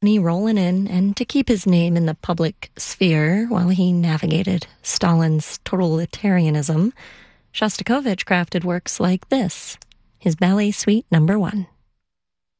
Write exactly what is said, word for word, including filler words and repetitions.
money rolling in, and to keep his name in the public sphere while he navigated Stalin's totalitarianism, Shostakovich crafted works like this, his Ballet Suite Number One.